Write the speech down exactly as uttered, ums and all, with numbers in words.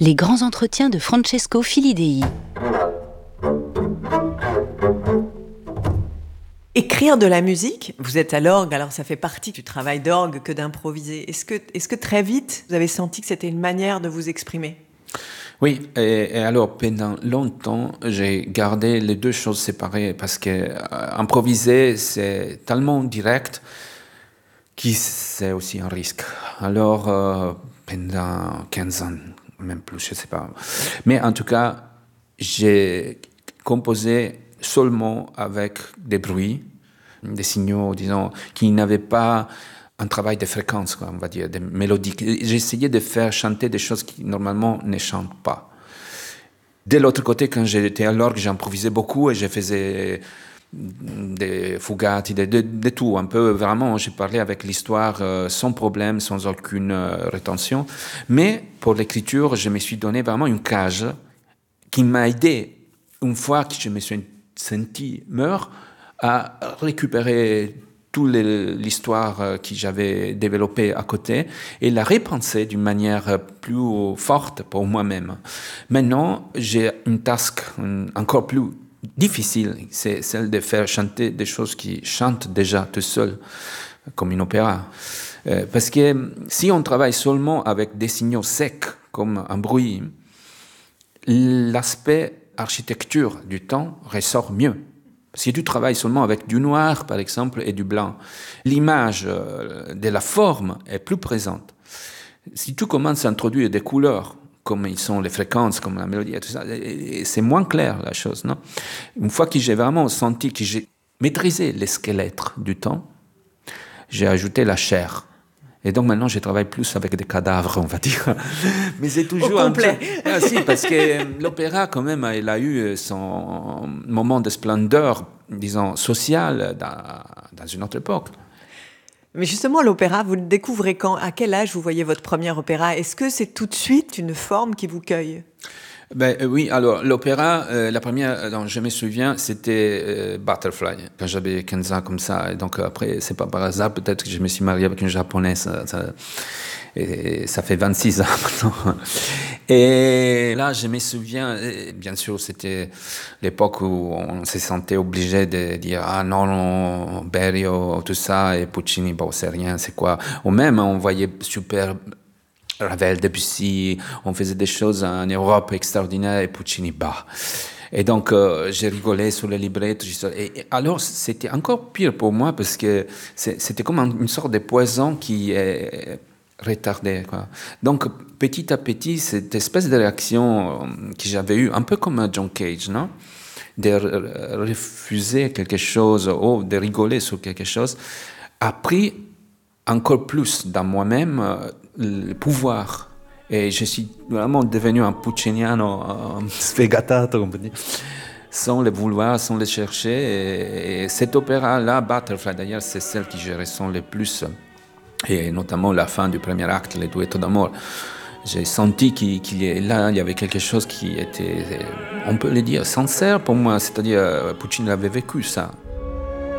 Les grands entretiens de Francesco Filidei. Écrire de la musique, vous êtes à l'orgue, alors ça fait partie du travail d'orgue que d'improviser. Est-ce que, est-ce que très vite, vous avez senti que c'était une manière de vous exprimer ? Oui, et, et alors pendant longtemps, j'ai gardé les deux choses séparées parce que euh, improviser, c'est tellement direct que c'est aussi un risque. Alors, euh, pendant quinze ans, même plus, je ne sais pas. Mais en tout cas, j'ai composé seulement avec des bruits, des signaux, disons, qui n'avaient pas un travail de fréquence, quoi, on va dire, des mélodiques. J'ai essayé de faire chanter des choses qui, normalement, ne chantent pas. De l'autre côté, quand j'étais à l'orgue, j'improvisais beaucoup et je faisais des fugati, de, de, de tout, un peu, vraiment, j'ai parlé avec l'histoire euh, sans problème, sans aucune euh, rétention. Mais pour l'écriture, je me suis donné vraiment une cage qui m'a aidé, une fois que je me suis senti mûr, à récupérer toute l'histoire que j'avais développée à côté et la repenser d'une manière plus forte pour moi-même. Maintenant, j'ai une tâche encore plus difficile, c'est celle de faire chanter des choses qui chantent déjà tout seul, comme une opéra. Parce que si on travaille seulement avec des signaux secs, comme un bruit, l'aspect architecture du temps ressort mieux. Si tu travailles seulement avec du noir, par exemple, et du blanc, l'image de la forme est plus présente. Si tu commences à introduire des couleurs, comme ils sont les fréquences, comme la mélodie, et tout ça, c'est moins clair la chose, non ? Une fois que j'ai vraiment senti que j'ai maîtrisé les squelettes du temps, j'ai ajouté la chair. Et donc maintenant, je travaille plus avec des cadavres, on va dire. Mais c'est toujours au complet. Un peu... Ah, si, parce que l'opéra, quand même, il a eu son moment de splendeur, disons, sociale dans, dans une autre époque. Mais justement, l'opéra, vous le découvrez quand ? À quel âge vous voyez votre premier opéra ? Est-ce que c'est tout de suite une forme qui vous cueille ? Ben euh, oui, alors l'opéra, euh, la première dont je me souviens, c'était euh, Butterfly, quand j'avais quinze ans comme ça. Et donc après, c'est pas par hasard, peut-être que je me suis marié avec une japonaise. Ça, ça, et ça fait vingt-six ans maintenant. Et là, je me souviens, bien sûr, c'était l'époque où on se sentait obligé de dire « Ah non, non, Berio, tout ça, et Puccini, bon, c'est rien, c'est quoi ?» Ou même, on voyait super... Ravel, Debussy, on faisait des choses en Europe extraordinaires et Puccini, bah. Et donc, euh, j'ai rigolé sur le libretto. Et, et alors, c'était encore pire pour moi parce que c'était comme une sorte de poison qui est retardé, quoi. Donc, petit à petit, cette espèce de réaction que j'avais eue, un peu comme John Cage, non ? De refuser quelque chose ou de rigoler sur quelque chose, a pris encore plus dans moi-même le pouvoir. Et je suis vraiment devenu un pucciniano, un sfegatato, on peut dire, sans le vouloir, sans le chercher. Et, et cet opéra-là, Butterfly, d'ailleurs, c'est celle que je ressens le plus, et notamment la fin du premier acte, le duetto d'amour. J'ai senti qu'il, qu'il y a, là, il y avait quelque chose qui était, on peut le dire, sincère pour moi. C'est-à-dire, Puccini avait vécu ça.